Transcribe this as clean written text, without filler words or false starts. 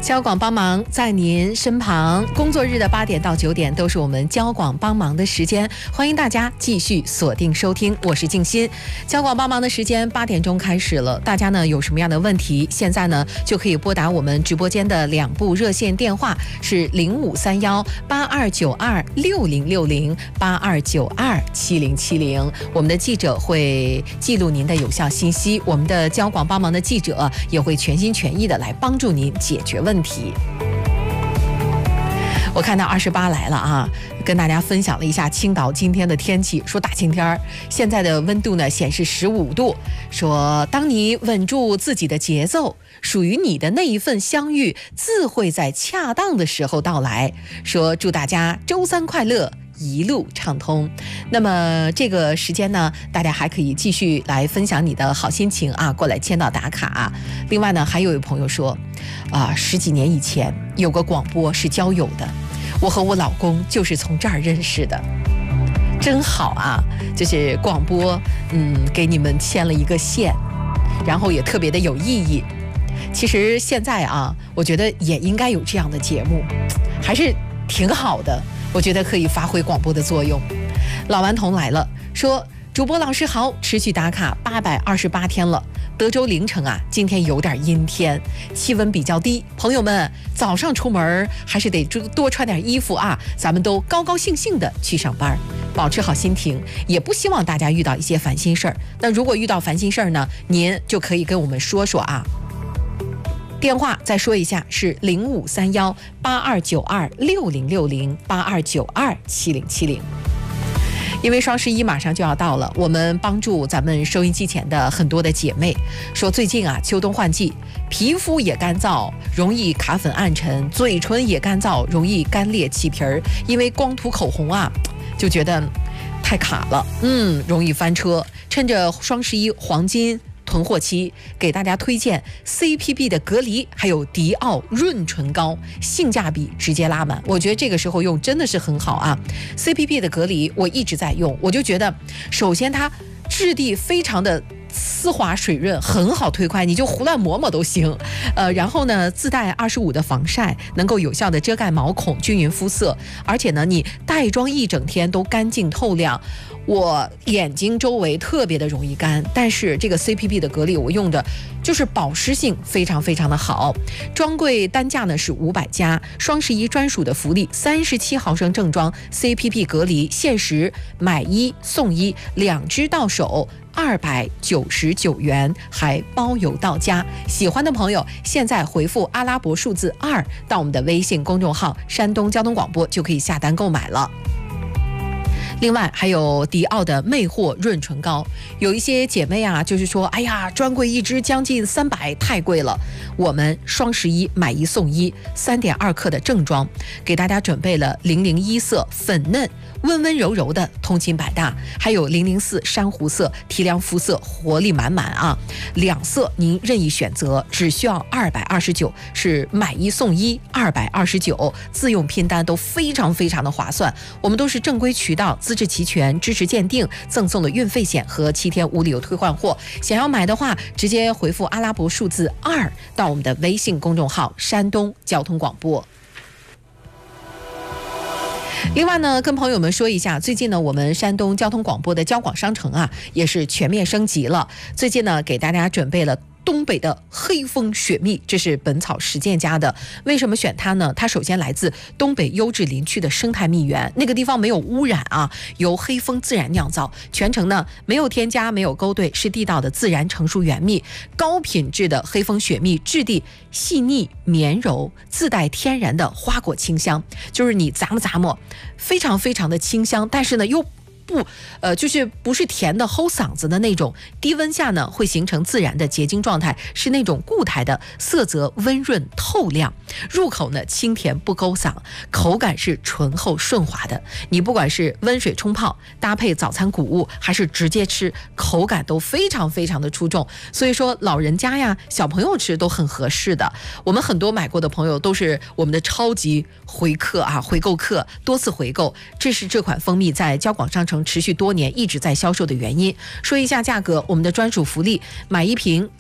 交广帮忙在您身旁，工作日的8点到9点都是我们交广帮忙的时间，欢迎大家继续锁定收听，我是静心。交广帮忙的时间8点钟开始了，大家呢有什么样的问题，现在呢就可以拨打我们直播间的2部热线电话，是0531-8292-6060、8292-7070，我们的记者会记录您的有效信息，我们的交广帮忙的记者也会全心全意的来帮助您解决问题。我看到28来了啊，跟大家分享了一下青岛今天的天气，说大晴天，现在的温度呢显示15度，说当你稳住自己的节奏，属于你的那一份相遇自会在恰当的时候到来，说祝大家周3快乐，一路畅通。那么这个时间呢，大家还可以继续来分享你的好心情啊，过来签到打卡。另外呢，还有一位朋友说10几年以前有个广播是交友的，我和我老公就是从这儿认识的，真好啊！就是广播给你们牵了一个线，然后也特别的有意义。其实现在啊，我觉得也应该有这样的节目，还是挺好的，我觉得可以发挥广播的作用。老顽童来了，说主播老师好，持续打卡828天了。德州凌晨啊，今天有点阴天，气温比较低，朋友们早上出门还是得多穿点衣服啊，咱们都高高兴兴的去上班，保持好心情，也不希望大家遇到一些烦心事儿。那如果遇到烦心事儿呢，您就可以跟我们说说啊。电话再说一下，是0531-8292-6060、8292-7070。因为双11马上就要到了，我们帮助咱们收音机前的很多的姐妹，说最近啊秋冬换季，皮肤也干燥，容易卡粉暗沉，嘴唇也干燥，容易干裂起皮儿，因为光涂口红啊就觉得太卡了，容易翻车。趁着双11黄金囤货期，给大家推荐 CPB 的隔离，还有迪奥润唇膏，性价比直接拉满。我觉得这个时候用真的是很好啊。CPB 的隔离我一直在用，我就觉得首先它质地非常的丝滑水润，很好推快，你就胡乱抹抹都行。然后呢，自带25的防晒，能够有效的遮盖毛孔，均匀肤色，而且呢，你带妆一整天都干净透亮。我眼睛周围特别的容易干，但是这个 CPB 的隔离我用的就是保湿性非常非常的好。专柜单价呢是500加，双11专属的福利，37毫升正装 CPB 隔离，限时买1送1，2支到手299元，还包邮到家。喜欢的朋友现在回复阿拉伯数字2到我们的微信公众号山东交通广播，就可以下单购买了。另外还有迪奥的魅惑润唇膏，有一些姐妹啊就是说，哎呀，专柜一支将近300，太贵了。我们双11买1送1，3.2克的正装，给大家准备了001色粉嫩温温柔柔的通勤百搭，还有004珊瑚色提亮肤色，活力满满啊，2色您任意选择，只需要229，是买1送1229，自用拼单都非常非常的划算。我们都是正规渠道，资质齐全，支持鉴定，赠送了运费险和7天无理由退换货。想要买的话，直接回复阿拉伯数字2到我们的微信公众号山东交通广播。另外呢，跟朋友们说一下，最近呢，我们山东交通广播的交广商城啊，也是全面升级了。最近呢，给大家准备了东北的黑蜂雪蜜，这是本草实践家的。为什么选它呢？它首先来自东北优质林区的生态蜜源，那个地方没有污染啊，由黑蜂自然酿造，全程呢没有添加，没有勾兑，是地道的自然成熟原蜜，高品质的黑蜂雪蜜，质地细腻绵柔，自带天然的花果清香，就是你咂摸，非常非常的清香，但是呢又就是不是甜的齁嗓子的那种，低温下呢会形成自然的结晶状态，是那种固态的，色泽温润透亮，入口呢清甜不勾嗓，口感是醇厚顺滑的。你不管是温水冲泡，搭配早餐谷物，还是直接吃，口感都非常非常的出众。所以说老人家呀，小朋友吃都很合适的。我们很多买过的朋友都是我们的超级回客啊，回购客，多次回购。这是这款蜂蜜在交广商城持续多年一直在销售的原因。说一下价格，我们的专属福利，买1瓶